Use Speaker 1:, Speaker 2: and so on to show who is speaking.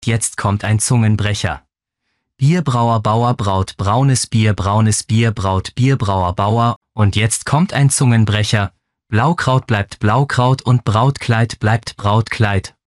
Speaker 1: jetzt kommt ein Zungenbrecher. Bierbrauer Bauer braut braunes Bier braut Bierbrauer Bauer, und jetzt kommt ein Zungenbrecher. Blaukraut bleibt Blaukraut und Brautkleid bleibt Brautkleid,